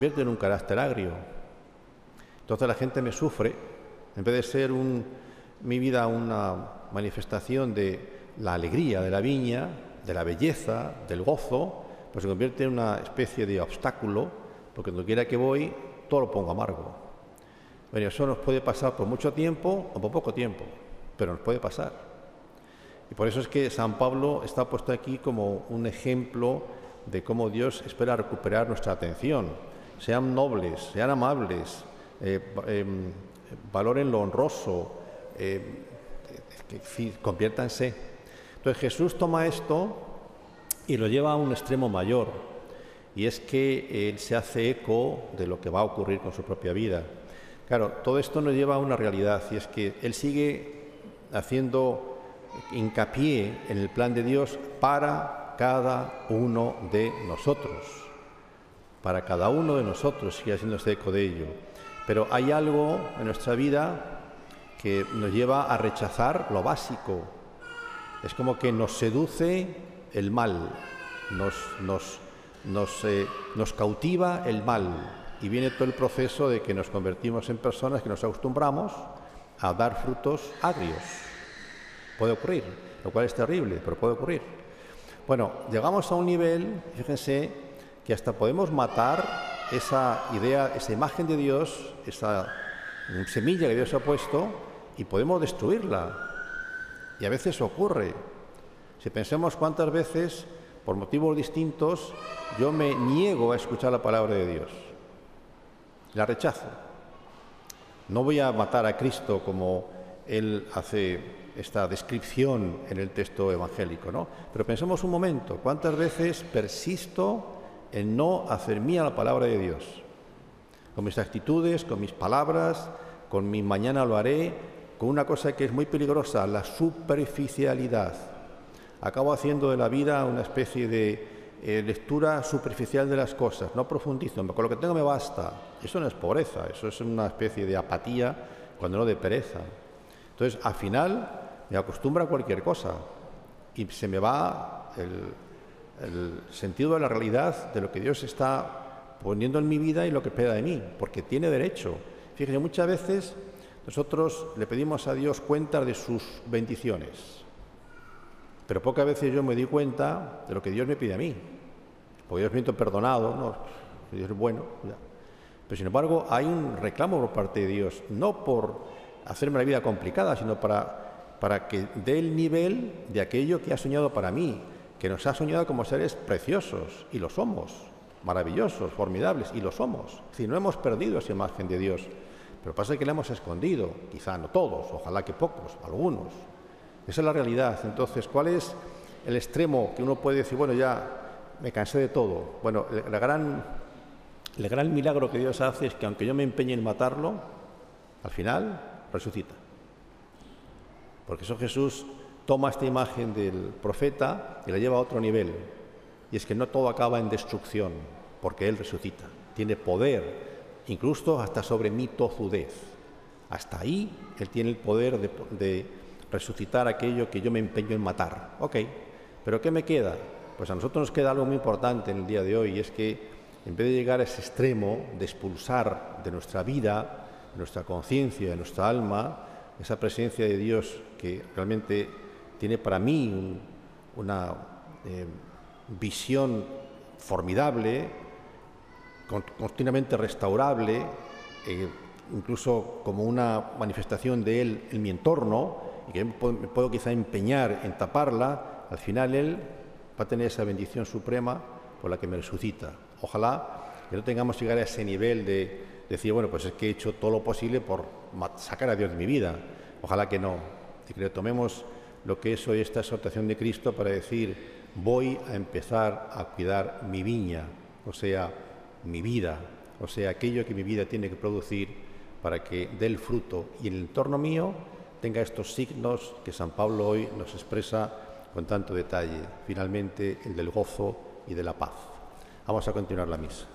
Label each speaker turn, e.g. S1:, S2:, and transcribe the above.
S1: convierte en un carácter agrio. Entonces la gente me sufre, en vez de ser mi vida una manifestación de la alegría de la viña, de la belleza, del gozo, pues se convierte en una especie de obstáculo, porque donde quiera que voy, todo lo pongo amargo. Bueno, eso nos puede pasar por mucho tiempo o por poco tiempo, pero nos puede pasar. Y por eso es que San Pablo está puesto aquí como un ejemplo de cómo Dios espera recuperar nuestra atención. Sean nobles, sean amables, valoren lo honroso, conviértanse. Entonces Jesús toma esto y lo lleva a un extremo mayor, y es que Él se hace eco de lo que va a ocurrir con su propia vida. Claro, todo esto nos lleva a una realidad, y es que Él sigue haciendo hincapié en el plan de Dios para cada uno de nosotros. Para cada uno de nosotros sigue haciéndose eco de ello. Pero hay algo en nuestra vida que nos lleva a rechazar lo básico. Es como que nos seduce el mal, nos cautiva el mal, y viene todo el proceso de que nos convertimos en personas que nos acostumbramos a dar frutos agrios. Puede ocurrir, lo cual es terrible, pero puede ocurrir. Bueno, llegamos a un nivel, fíjense, que hasta podemos matar esa idea, esa imagen de Dios, esa semilla que Dios ha puesto, y podemos destruirla. Y a veces ocurre. Si pensamos cuántas veces, por motivos distintos, yo me niego a escuchar la palabra de Dios. La rechazo. No voy a matar a Cristo como Él hace esta descripción en el texto evangélico, ¿no? Pero pensemos un momento, ¿cuántas veces persisto en no hacer mía la palabra de Dios? Con mis actitudes, con mis palabras, con mi mañana lo haré, con una cosa que es muy peligrosa, la superficialidad. Acabo haciendo de la vida una especie de lectura superficial de las cosas, no profundizo, con lo que tengo me basta. Eso no es pobreza, eso es una especie de apatía, cuando no de pereza. Entonces, al final, me acostumbro a cualquier cosa y se me va el sentido de la realidad de lo que Dios está poniendo en mi vida y lo que espera de mí, porque tiene derecho. Fíjense, muchas veces nosotros le pedimos a Dios cuentas de sus bendiciones, pero pocas veces yo me doy cuenta de lo que Dios me pide a mí, porque yo me siento perdonado, ¿no? Dios es bueno, ya. Pero sin embargo hay un reclamo por parte de Dios, no por hacerme la vida complicada, sino para que dé el nivel de aquello que ha soñado para mí, que nos ha soñado como seres preciosos, y lo somos, maravillosos, formidables, y lo somos. Es decir, no hemos perdido esa imagen de Dios, pero pasa que la hemos escondido, quizá no todos, ojalá que pocos, algunos. Esa es la realidad. Entonces, ¿cuál es el extremo que uno puede decir, bueno, ya me cansé de todo? Bueno, el gran milagro que Dios hace es que aunque yo me empeñe en matarlo, al final resucita. Porque eso Jesús toma esta imagen del profeta y la lleva a otro nivel. Y es que no todo acaba en destrucción, porque Él resucita. Tiene poder, incluso hasta sobre mi tozudez. Hasta ahí Él tiene el poder de resucitar aquello que yo me empeño en matar. Ok, pero ¿qué me queda? Pues a nosotros nos queda algo muy importante en el día de hoy, y es que en vez de llegar a ese extremo de expulsar de nuestra vida, de nuestra conciencia, de nuestra alma, esa presencia de Dios que realmente tiene para mí una visión formidable, continuamente restaurable, incluso como una manifestación de Él en mi entorno, y que me puedo quizá empeñar en taparla, al final Él va a tener esa bendición suprema por la que me resucita. Ojalá que no tengamos que llegar a ese nivel de decir, bueno, pues es que he hecho todo lo posible por sacar a Dios de mi vida. Ojalá que no, y que tomemos lo que es hoy esta exhortación de Cristo para decir, voy a empezar a cuidar mi viña, o sea, mi vida, o sea, aquello que mi vida tiene que producir para que dé el fruto y en el entorno mío tenga estos signos que San Pablo hoy nos expresa con tanto detalle, finalmente el del gozo y de la paz. Vamos a continuar la misa.